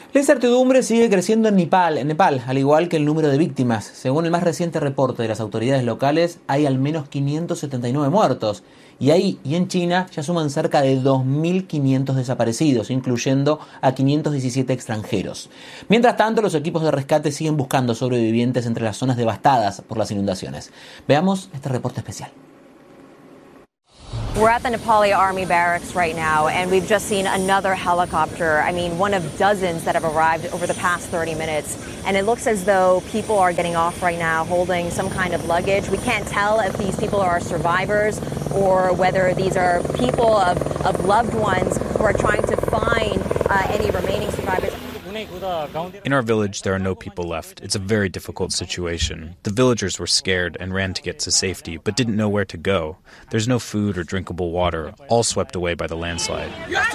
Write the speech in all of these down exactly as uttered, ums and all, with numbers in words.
La incertidumbre sigue creciendo en Nepal, en Nepal, al igual que el número de víctimas. Según el más reciente reporte de las autoridades locales, hay al menos quinientos setenta y nueve muertos. Y ahí y en China ya suman cerca de dos mil quinientos desaparecidos, incluyendo a quinientos diecisiete extranjeros. Mientras tanto, los equipos de rescate siguen buscando sobrevivientes entre las zonas devastadas por las inundaciones. Veamos este reporte especial. We're at the Nepali Army barracks right now, and we've just seen another helicopter. I mean, one of dozens that have arrived over the past thirty minutes. And it looks as though people are getting off right now holding some kind of luggage. We can't tell if these people are survivors or whether these are people of, of loved ones who are trying to find uh, any remaining survivors. In our village, there are no people left. It's a very difficult situation. The villagers were scared and ran to get to safety, but didn't know where to go. There's no food or drinkable water, all swept away by the landslide.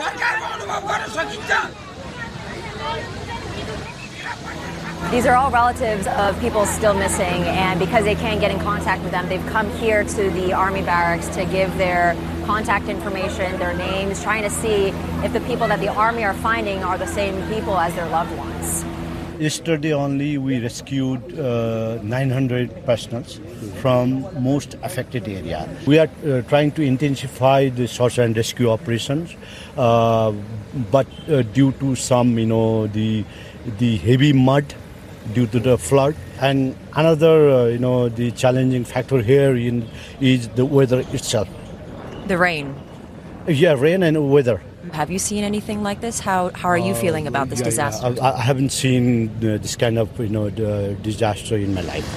These are all relatives of people still missing, and because they can't get in contact with them, they've come here to the army barracks to give their contact information, their names, trying to see if the people that the army are finding are the same people as their loved ones. Yesterday only we rescued uh, nine hundred persons from most affected area. We are uh, trying to intensify the search and rescue operations, uh, but uh, due to some, you know, the the heavy mud due to the flood, and another, uh, you know, the challenging factor here in is the weather itself. The rain. Yeah, rain and weather. Have you seen anything like this? How how are you uh, feeling about this yeah, disaster? Yeah. I, I haven't seen uh, this kind of, you know, the disaster in my life.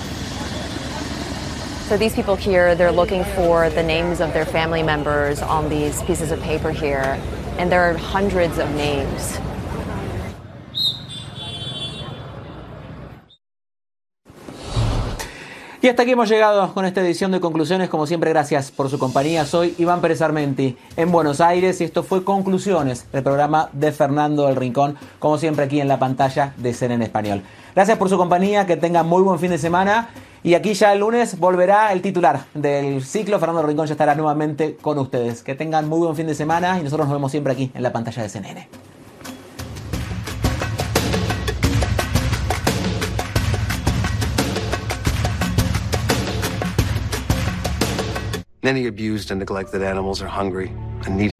So these people here, they're looking for the names of their family members on these pieces of paper here, and there are hundreds of names. Y hasta aquí hemos llegado con esta edición de Conclusiones. Como siempre, gracias por su compañía. Soy Iván Pérez Armenti en Buenos Aires y esto fue Conclusiones, el programa de Fernando del Rincón, como siempre aquí en la pantalla de C N N Español. Gracias por su compañía, que tengan muy buen fin de semana y aquí ya el lunes volverá el titular del ciclo. Fernando del Rincón ya estará nuevamente con ustedes. Que tengan muy buen fin de semana y nosotros nos vemos siempre aquí en la pantalla de C N N. Many abused and neglected animals are hungry and need